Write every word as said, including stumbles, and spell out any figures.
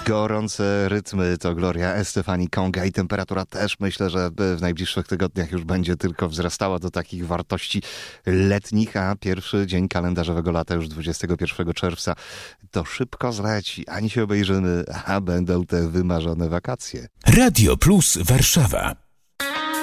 Gorące rytmy to Gloria Estefani Konga i temperatura też myślę, że w najbliższych tygodniach już będzie tylko wzrastała do takich wartości letnich, a pierwszy dzień kalendarzowego lata już dwudziestego pierwszego czerwca to szybko zleci, ani się obejrzymy, a będą te wymarzone wakacje. Radio Plus Warszawa.